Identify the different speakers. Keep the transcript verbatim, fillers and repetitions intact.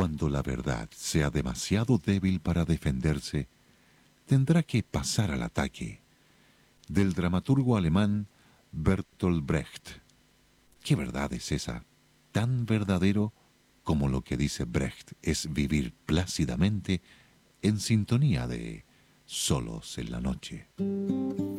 Speaker 1: Cuando la verdad sea demasiado débil para defenderse, tendrá que pasar al ataque. Del dramaturgo alemán Bertolt Brecht. ¿Qué verdad es esa? Tan verdadero como lo que dice Brecht es vivir plácidamente en sintonía de Solos en la noche.